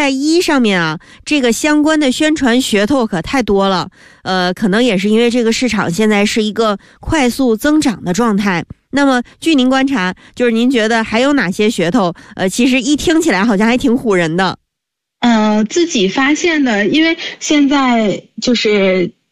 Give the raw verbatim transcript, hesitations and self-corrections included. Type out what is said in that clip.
在一上面啊，这个相关的宣传噱头可太多了。呃，可能也是因为这个市场现在是一个快速增长的状态。那么据您观察，就是您觉得还有哪些噱头？呃，其实一听起来好像还挺唬人的。 呃，自己发现的，因为现在就是